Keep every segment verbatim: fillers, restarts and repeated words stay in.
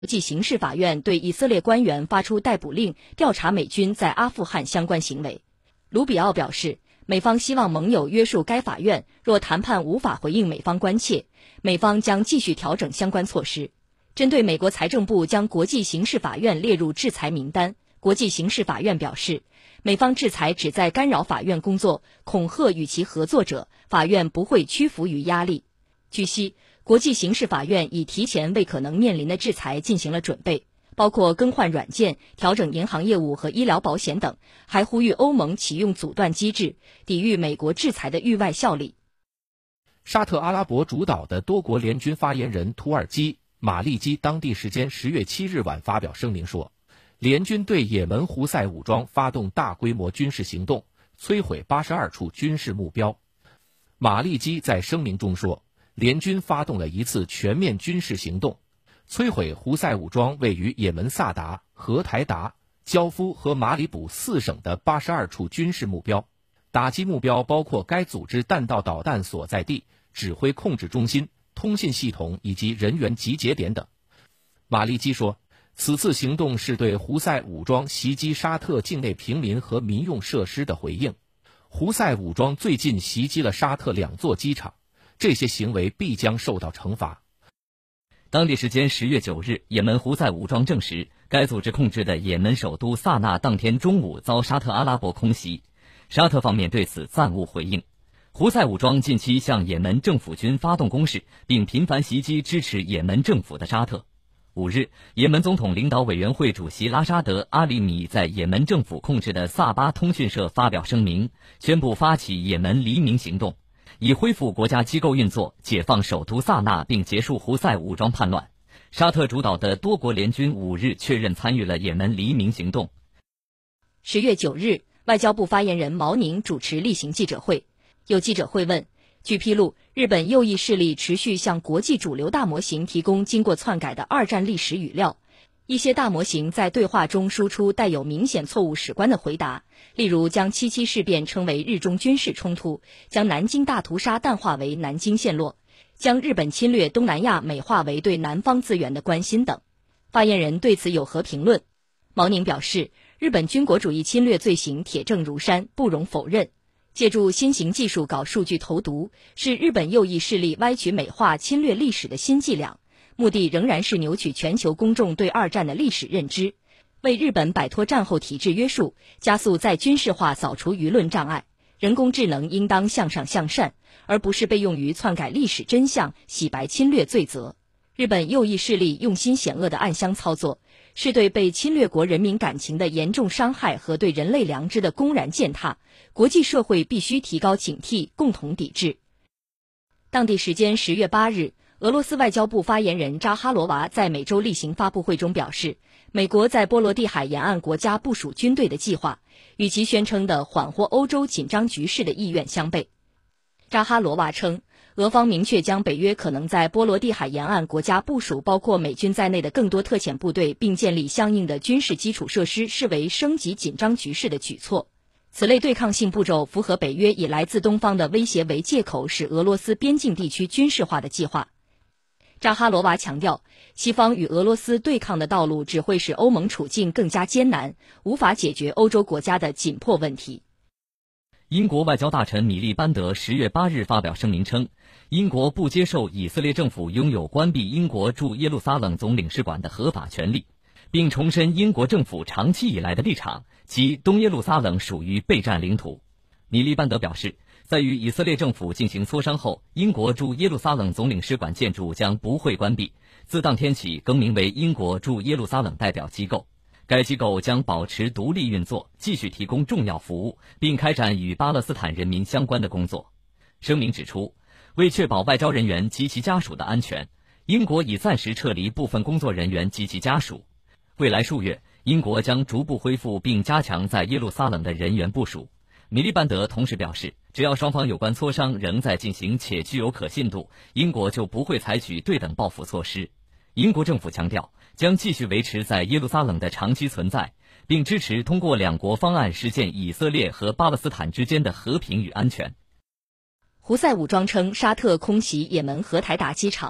国际刑事法院对以色列官员发出逮捕令，调查美军在阿富汗相关行为。卢比奥表示，美方希望盟友约束该法院，若谈判无法回应美方关切，美方将继续调整相关措施。针对美国财政部将国际刑事法院列入制裁名单，国际刑事法院表示，美方制裁旨在干扰法院工作，恐吓与其合作者，法院不会屈服于压力。据悉，国际刑事法院已提前为可能面临的制裁进行了准备，包括更换软件、调整银行业务和医疗保险等，还呼吁欧盟启用阻断机制，抵御美国制裁的域外效力。 沙特阿拉伯主导的多国联军发言人土耳其马利基当地时间十月七日晚发表声明说，联军对也门胡塞武装发动大规模军事行动，摧毁八十二处军事目标。马利基在声明中说，联军发动了一次全面军事行动，摧毁胡塞武装位于也门萨达、荷台达、焦夫和马里卜四省的八十二处军事目标，打击目标包括该组织弹道导弹所在地、指挥控制中心、通信系统以及人员集结点等。马利基说，此次行动是对胡塞武装袭击沙特境内平民和民用设施的回应。胡塞武装最近袭击了沙特两座机场，这些行为必将受到惩罚。 当地时间十月九日，也门胡塞武装证实，该组织控制的也门首都萨那当天中午遭沙特阿拉伯空袭，沙特方面对此暂无回应。胡塞武装近期向也门政府军发动攻势，并频繁袭击支持也门政府的沙特。五日，也门总统领导委员会主席拉沙德·阿里米在也门政府控制的萨巴通讯社发表声明，宣布发起也门黎明行动，以恢复国家机构运作，解放首都萨那，并结束胡塞武装叛乱。沙特主导的多国联军五日确认参与了也门黎明行动。 十月九日，外交部发言人毛宁主持例行记者会，有记者会问，据披露，日本右翼势力持续向国际主流大模型提供经过篡改的二战历史语料，一些大模型在对话中输出带有明显错误史观的回答，例如将七七事变称为日中军事冲突，将南京大屠杀淡化为南京陷落，将日本侵略东南亚美化为对南方资源的关心等。发言人对此有何评论？毛宁表示，日本军国主义侵略罪行铁证如山，不容否认。借助新型技术搞数据投毒，是日本右翼势力歪曲美化侵略历史的新伎俩，目的仍然是扭曲全球公众对二战的历史认知，为日本摆脱战后体制约束，加速再军事化扫除舆论障碍。人工智能应当向上向善，而不是被用于篡改历史真相、洗白侵略罪责。日本右翼势力用心险恶的暗箱操作，是对被侵略国人民感情的严重伤害和对人类良知的公然践踏，国际社会必须提高警惕，共同抵制。当地时间十月八日，俄罗斯外交部发言人扎哈罗娃在美洲例行发布会中表示，美国在波罗的海沿岸国家部署军队的计划，与其宣称的缓和欧洲紧张局势的意愿相悖。扎哈罗娃称，俄方明确将北约可能在波罗的海沿岸国家部署包括美军在内的更多特遣部队，并建立相应的军事基础设施，视为升级紧张局势的举措。此类对抗性步骤符合北约以来自东方的威胁为借口使俄罗斯边境地区军事化的计划。扎哈罗娃强调，西方与俄罗斯对抗的道路只会使欧盟处境更加艰难，无法解决欧洲国家的紧迫问题。 英国外交大臣米利班德十月八日发表声明称，英国不接受以色列政府拥有关闭英国驻耶路撒冷总领事馆的合法权利，并重申英国政府长期以来的立场，即东耶路撒冷属于备战领土。米利班德表示，在与以色列政府进行磋商后，英国驻耶路撒冷总领事馆建筑将不会关闭，自当天起更名为英国驻耶路撒冷代表机构。该机构将保持独立运作，继续提供重要服务，并开展与巴勒斯坦人民相关的工作。声明指出，为确保外交人员及其家属的安全，英国已暂时撤离部分工作人员及其家属。未来数月，英国将逐步恢复并加强在耶路撒冷的人员部署。米利班德同时表示，只要双方有关磋商仍在进行且具有可信度，英国就不会采取对等报复措施。英国政府强调，将继续维持在耶路撒冷的长期存在，并支持通过两国方案实现以色列和巴勒斯坦之间的和平与安全。 胡塞武装称沙特空袭也门荷台达机场。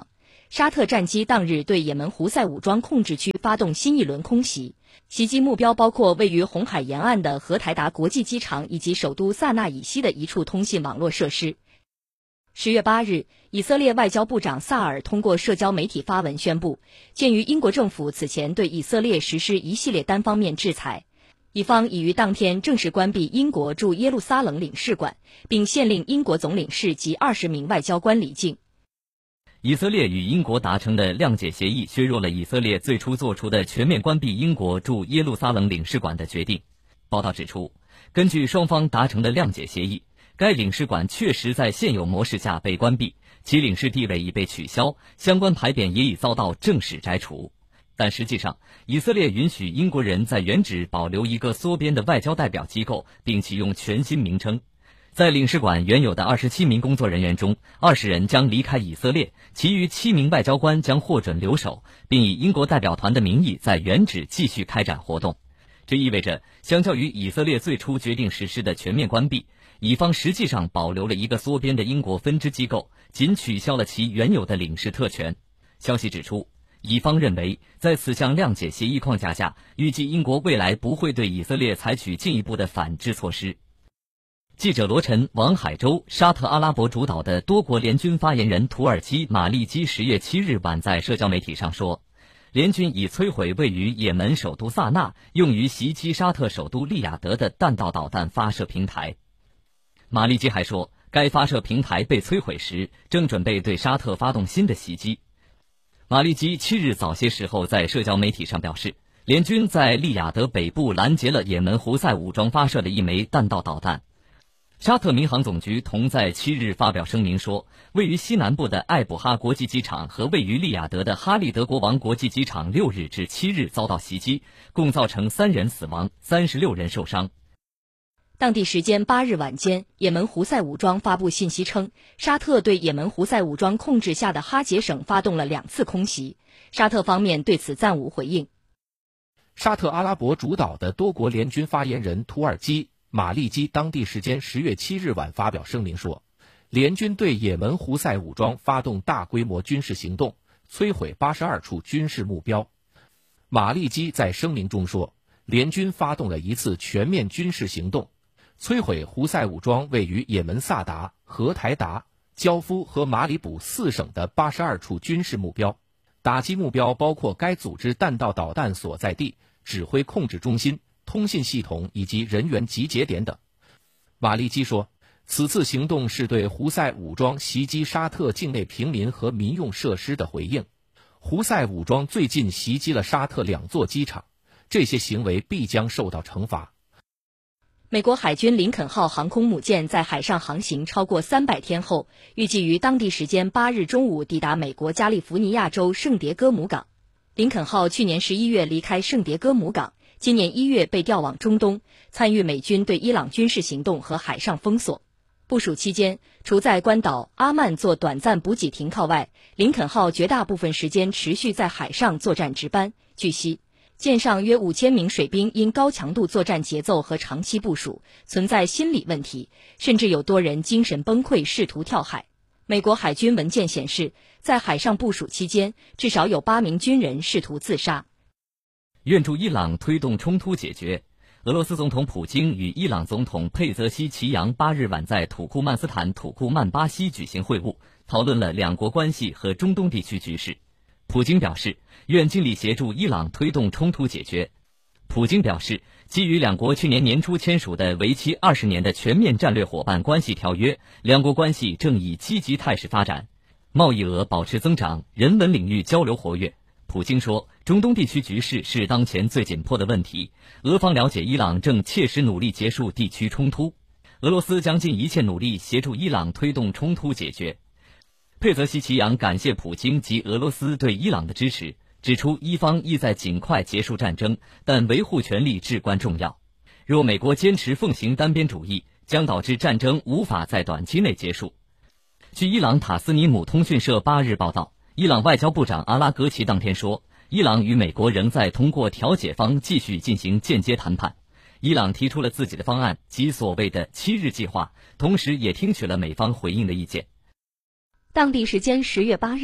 沙特战机当日对也门胡塞武装控制区发动新一轮空袭，袭击目标包括位于红海沿岸的荷台达国际机场以及首都萨那以西的一处通信网络设施。十月八日，以色列外交部长萨尔通过社交媒体发文宣布，鉴于英国政府此前对以色列实施一系列单方面制裁，以方已于当天正式关闭英国驻耶路撒冷领事馆，并限令英国总领事及二十名外交官离境。 以色列与英国达成的谅解协议削弱了以色列最初做出的全面关闭英国驻耶路撒冷领事馆的决定。报道指出，根据双方达成的谅解协议，该领事馆确实在现有模式下被关闭，其领事地位已被取消，相关牌匾也已遭到正式摘除。但实际上，以色列允许英国人在原址保留一个缩编的外交代表机构，并启用全新名称。在领事馆原有的二十七名工作人员中，二十人将离开以色列，其余七名外交官将获准留守，并以英国代表团的名义在原址继续开展活动。这意味着，相较于以色列最初决定实施的全面关闭，以方实际上保留了一个缩编的英国分支机构，仅取消了其原有的领事特权。消息指出，以方认为，在此项谅解协议框架下，预计英国未来不会对以色列采取进一步的反制措施。记者罗晨、王海洲，沙特阿拉伯主导的多国联军发言人土耳其马利基十月七日晚在社交媒体上说，联军已摧毁位于也门首都萨那用于袭击沙特首都利雅得的弹道导弹发射平台。马利基还说，该发射平台被摧毁时，正准备对沙特发动新的袭击。马利基七日早些时候在社交媒体上表示，联军在利雅得北部拦截了也门胡塞武装发射的一枚弹道导弹。沙特民航总局同在七日发表声明说，位于西南部的艾卜哈国际机场和位于利雅得的哈利德国王国际机场六日至七日遭到袭击，共造成三人死亡，三十六人受伤。 当地时间八日晚间，也门胡塞武装发布信息称，沙特对也门胡塞武装控制下的哈杰省发动了两次空袭，沙特方面对此暂无回应。 沙特阿拉伯主导的多国联军发言人土耳其马利基当地时间十月七日晚发表声明说，联军对也门胡塞武装发动大规模军事行动，摧毁八十二处军事目标。马利基在声明中说，联军发动了一次全面军事行动，摧毁胡塞武装位于也门萨达、荷台达、焦夫和马里卜四省的八十二处军事目标，打击目标包括该组织弹道导弹所在地、指挥控制中心、通信系统以及人员集结点等。马利基说，此次行动是对胡塞武装袭击沙特境内平民和民用设施的回应。胡塞武装最近袭击了沙特两座机场，这些行为必将受到惩罚。 美国海军林肯号航空母舰在海上航行超过三百天后，预计于当地时间八日中午抵达美国加利福尼亚州圣迭戈姆港。林肯号去年十一月离开圣迭戈姆港，今年一月被调往中东，参与美军对伊朗军事行动和海上封锁。部署期间，除在关岛阿曼做短暂补给停靠外，林肯号绝大部分时间持续在海上作战值班。据悉，舰上约五千名水兵因高强度作战节奏和长期部署，存在心理问题，甚至有多人精神崩溃，试图跳海。美国海军文件显示，在海上部署期间，至少有八名军人试图自杀。 愿助伊朗推动冲突解决。俄罗斯总统普京与伊朗总统佩泽西奇扬八日晚在土库曼斯坦土库曼巴西举行会晤，讨论了两国关系和中东地区局势。普京表示，愿尽力协助伊朗推动冲突解决。普京表示，基于两国去年年初签署的为期二十年的全面战略伙伴关系条约，两国关系正以积极态势发展，贸易额保持增长，人文领域交流活跃。普京说，中东地区局势是当前最紧迫的问题，俄方了解伊朗正切实努力结束地区冲突，俄罗斯将尽一切努力协助伊朗推动冲突解决。佩泽西奇扬感谢普京及俄罗斯对伊朗的支持，指出伊方意在尽快结束战争，但维护权利至关重要。若美国坚持奉行单边主义，将导致战争无法在短期内结束。据伊朗塔斯尼姆通讯社八日报道，伊朗外交部长阿拉格齐当天说，伊朗与美国仍在通过调解方继续进行间接谈判。伊朗提出了自己的方案及所谓的七日计划，同时也听取了美方回应的意见。 当地时间十月八日，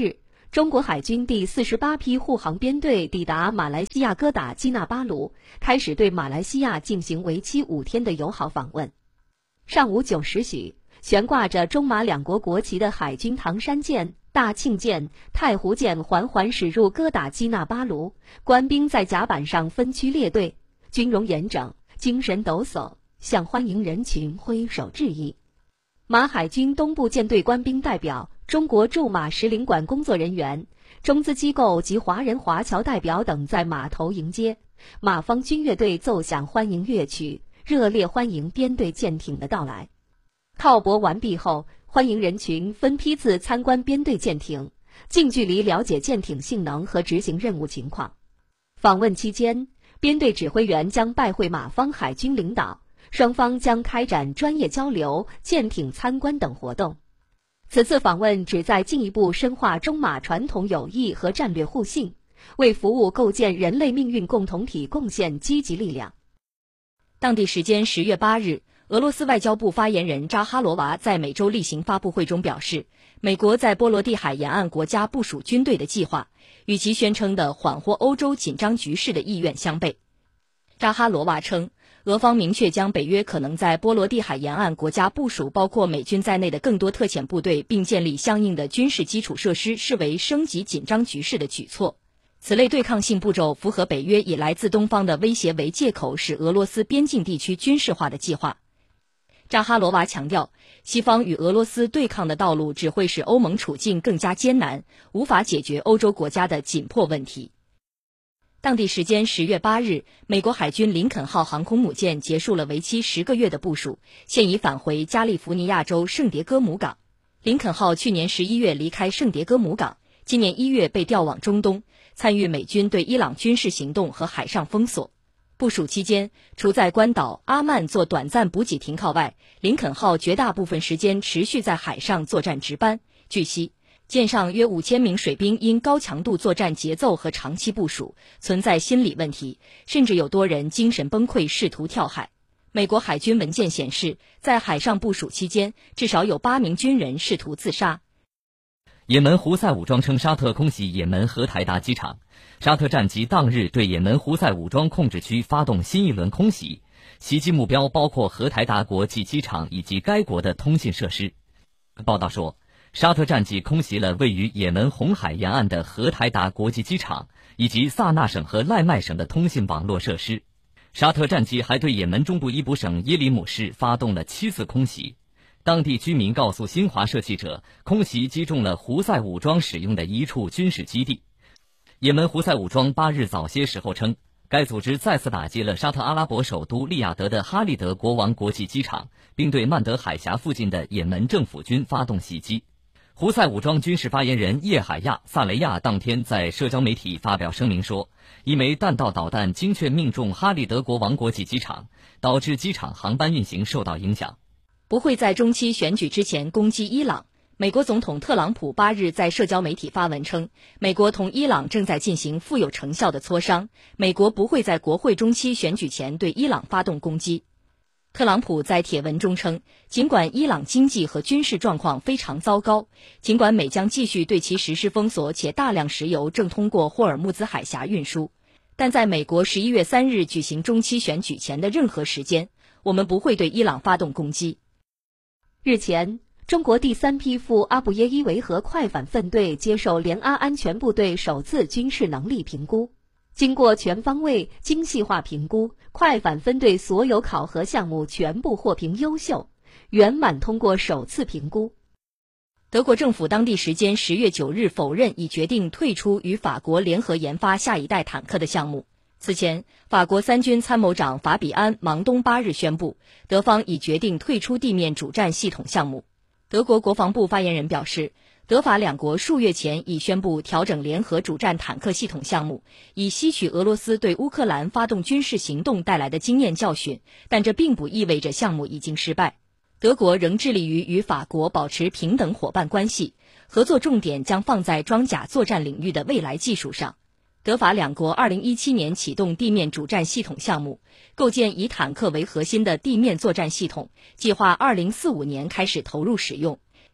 中国海军第四十八批护航编队抵达马来西亚哥打基纳巴卢，开始对马来西亚进行为期五天的友好访问。上午九时许，悬挂着中马两国国旗的海军唐山舰、大庆舰、太湖舰缓缓驶入哥打基纳巴卢，官兵在甲板上分区列队，军容严整，精神抖擞，向欢迎人群挥手致意。马海军东部舰队官兵代表、中国驻马使领馆工作人员、中资机构及华人华侨代表等在码头迎接，马方军乐队奏响欢迎乐曲，热烈欢迎编队舰艇的到来。靠泊完毕后，欢迎人群分批次参观编队舰艇，近距离了解舰艇性能和执行任务情况。访问期间，编队指挥员将拜会马方海军领导，双方将开展专业交流、舰艇参观等活动。此次访问旨在进一步深化中马传统友谊和战略互信，为服务构建人类命运共同体贡献积极力量。 当地时间十月八日，俄罗斯外交部发言人扎哈罗娃在美洲例行发布会中表示，美国在波罗的海沿岸国家部署军队的计划，与其宣称的缓和欧洲紧张局势的意愿相悖。扎哈罗娃称，俄方明确将北约可能在波罗的海沿岸国家部署包括美军在内的更多特遣部队，并建立相应的军事基础设施，视为升级紧张局势的举措。此类对抗性步骤符合北约以来自东方的威胁为借口使俄罗斯边境地区军事化的计划。扎哈罗娃强调，西方与俄罗斯对抗的道路只会使欧盟处境更加艰难，无法解决欧洲国家的紧迫问题。当地时间十月八日，美国海军林肯号航空母舰结束了为期十个月的部署，现已返回加利福尼亚州圣迭戈母港。林肯号去年十一月离开圣迭戈母港，今年一月被调往中东，参与美军对伊朗军事行动和海上封锁。部署期间，除在关岛阿曼做短暂补给停靠外，林肯号绝大部分时间持续在海上作战值班。据悉，舰上约五千名水兵因高强度作战节奏和长期部署，存在心理问题，甚至有多人精神崩溃，试图跳海。美国海军文件显示，在海上部署期间，至少有八名军人试图自杀。 也门胡塞武装称沙特空袭也门荷台达机场，沙特战机当日对也门胡塞武装控制区发动新一轮空袭，袭击目标包括荷台达国际机场以及该国的通信设施。报道说，沙特战机空袭了位于也门红海沿岸的荷台达国际机场以及萨那省和赖麦省的通信网络设施。沙特战机还对也门中部伊卜省耶里姆市发动了七次空袭。当地居民告诉新华社记者，空袭击中了胡塞武装使用的一处军事基地。也门胡塞武装八日早些时候称，该组织再次打击了沙特阿拉伯首都利雅得的哈利德国王国际机场，并对曼德海峡附近的也门政府军发动袭击。胡塞武装军事发言人叶海亚·萨雷亚当天在社交媒体发表声明说，一枚弹道导弹精确命中哈利德国王国际机场，导致机场航班运行受到影响。 不会在中期选举之前攻击伊朗。美国总统特朗普八日在社交媒体发文称，美国同伊朗正在进行富有成效的磋商，美国不会在国会中期选举前对伊朗发动攻击。特朗普在帖文中称，尽管伊朗经济和军事状况非常糟糕，尽管美将继续对其实施封锁，且大量石油正通过霍尔木兹海峡运输，但在美国十一月三日举行中期选举前的任何时间，我们不会对伊朗发动攻击。 日前，中国第三批赴阿布耶伊维和快反分队接受联阿安全部队首次军事能力评估。经过全方位、精细化评估，快反分队所有考核项目全部获评优秀，圆满通过首次评估。 德国政府当地时间十月九日否认已决定退出与法国联合研发下一代坦克的项目。此前，法国三军参谋长法比安·芒东八日宣布，德方已决定退出地面主战系统项目。德国国防部发言人表示，德法两国数月前已宣布调整联合主战坦克系统项目，以吸取俄罗斯对乌克兰发动军事行动带来的经验教训，但这并不意味着项目已经失败。德国仍致力于与法国保持平等伙伴关系，合作重点将放在装甲作战领域的未来技术上。德法两国二零一七年启动地面主战系统项目，构建以坦克为核心的地面作战系统，计划二零四五年开始投入使用，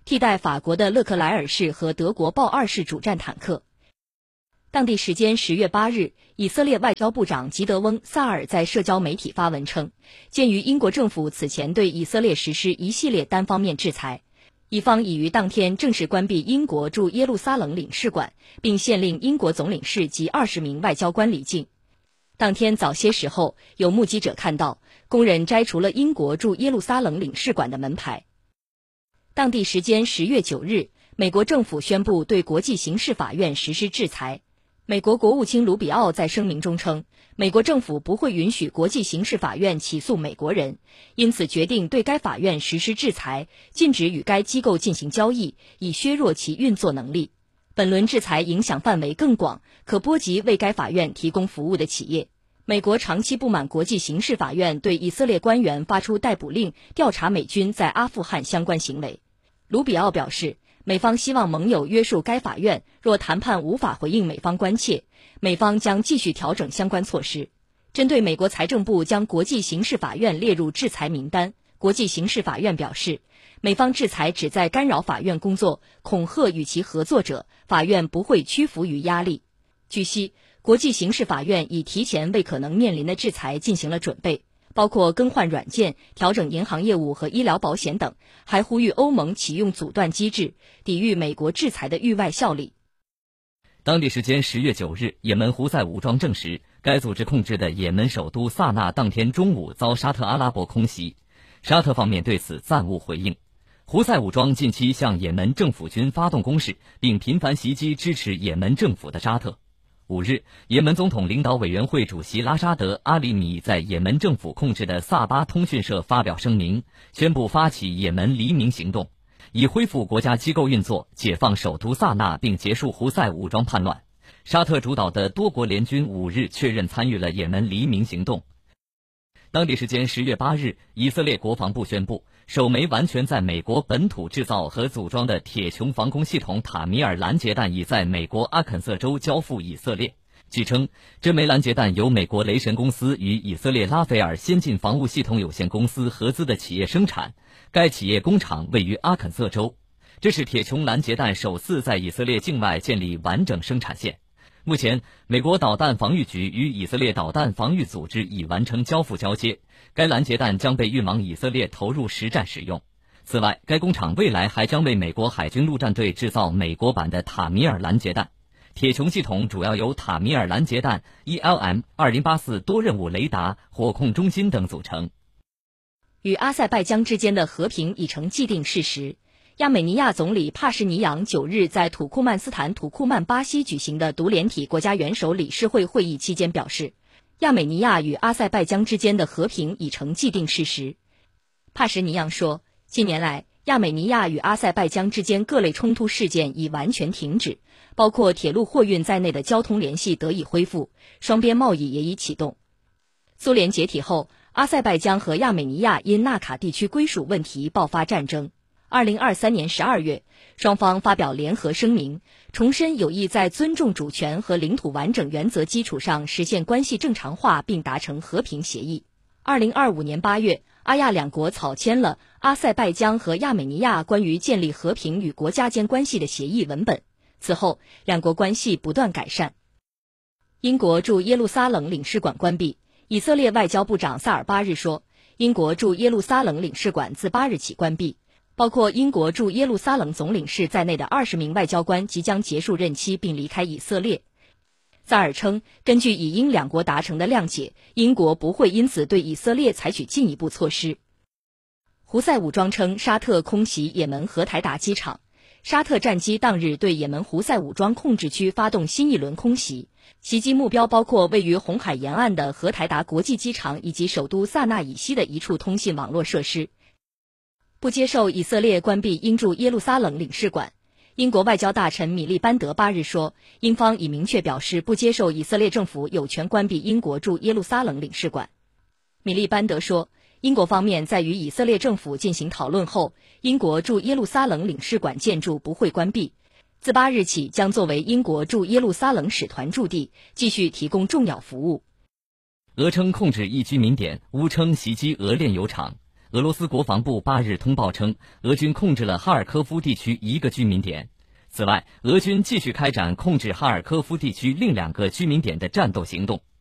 替代法国的勒克莱尔式和德国豹二式主战坦克。当地时间十月八日，以色列外交部长吉德翁·萨尔在社交媒体发文称，鉴于英国政府此前对以色列实施一系列单方面制裁，以方已于当天正式关闭英国驻耶路撒冷领事馆，并限令英国总领事及二十名外交官离境。当天早些时候，有目击者看到工人摘除了英国驻耶路撒冷领事馆的门牌。当地时间十月九日，美国政府宣布对国际刑事法院实施制裁。美国国务卿卢比奥在声明中称，美国政府不会允许国际刑事法院起诉美国人，因此决定对该法院实施制裁，禁止与该机构进行交易，以削弱其运作能力。本轮制裁影响范围更广，可波及为该法院提供服务的企业。美国长期不满国际刑事法院对以色列官员发出逮捕令，调查美军在阿富汗相关行为。卢比奥表示，美方希望盟友约束该法院，若谈判无法回应美方关切，美方将继续调整相关措施。针对美国财政部将国际刑事法院列入制裁名单，国际刑事法院表示，美方制裁旨在干扰法院工作，恐吓与其合作者，法院不会屈服于压力。据悉，国际刑事法院已提前为可能面临的制裁进行了准备，包括更换软件、调整银行业务和医疗保险等，还呼吁欧盟启用阻断机制，抵御美国制裁的域外效力。 当地时间十月九日，也门胡塞武装证实，该组织控制的也门首都萨那当天中午遭沙特阿拉伯空袭，沙特方面对此暂无回应。胡塞武装近期向也门政府军发动攻势，并频繁袭击支持也门政府的沙特。五日，也门总统领导委员会主席拉沙德·阿里米在也门政府控制的萨巴通讯社发表声明，宣布发起也门黎明行动，以恢复国家机构运作，解放首都萨那，并结束胡塞武装叛乱。沙特主导的多国联军五日确认参与了也门黎明行动。当地时间十月八日，以色列国防部宣布，首枚完全在美国本土制造和组装的铁穹防空系统塔米尔拦截弹已在美国阿肯色州交付以色列。据称，这枚拦截弹由美国雷神公司与以色列拉斐尔先进防务系统有限公司合资的企业生产，该企业工厂位于阿肯色州。这是铁穹拦截弹首次在以色列境外建立完整生产线。目前，美国导弹防御局与以色列导弹防御组织已完成交付交接，该拦截弹将被运往以色列投入实战使用。此外，该工厂未来还将为美国海军陆战队制造美国版的塔米尔拦截弹。铁穹系统主要由塔米尔拦截弹、E L M 二零八四多任务雷达、火控中心等组成。 与阿塞拜疆之间的和平已成既定事实。亚美尼亚总理帕什尼扬九日在土库曼斯坦土库曼巴西举行的独联体国家元首理事会会议期间表示，亚美尼亚与阿塞拜疆之间的和平已成既定事实。帕什尼扬说，近年来，亚美尼亚与阿塞拜疆之间各类冲突事件已完全停止，包括铁路货运在内的交通联系得以恢复，双边贸易也已启动。苏联解体后，阿塞拜疆和亚美尼亚因纳卡地区归属问题爆发战争。二零二三年十二月，双方发表联合声明，重申有意在尊重主权和领土完整原则基础上实现关系正常化，并达成和平协议。二零二五年八月，阿亚两国草签了阿塞拜疆和亚美尼亚关于建立和平与国家间关系的协议文本。此后，两国关系不断改善。英国驻耶路撒冷领事馆关闭。以色列外交部长萨尔八日说，英国驻耶路撒冷领事馆自八日起关闭。包括英国驻耶路撒冷总领事在内的二十名外交官即将结束任期并离开以色列。萨尔称，根据以英两国达成的谅解，英国不会因此对以色列采取进一步措施。胡塞武装称，沙特空袭也门荷台达机场。沙特战机当日对也门胡塞武装控制区发动新一轮空袭，袭击目标包括位于红海沿岸的荷台达国际机场以及首都萨那以西的一处通信网络设施。不接受以色列关闭英驻耶路撒冷领事馆。英国外交大臣米利班德八日说，英方已明确表示不接受以色列政府有权关闭英国驻耶路撒冷领事馆。米利班德说，英国方面在与以色列政府进行讨论后，英国驻耶路撒冷领事馆建筑不会关闭，自八日起将作为英国驻耶路撒冷使团驻地，继续提供重要服务。 俄称控制一居民点，乌称袭击俄炼油厂。 俄罗斯国防部八日通报称，俄军控制了哈尔科夫地区一个居民点。此外，俄军继续开展控制哈尔科夫地区另两个居民点的战斗行动。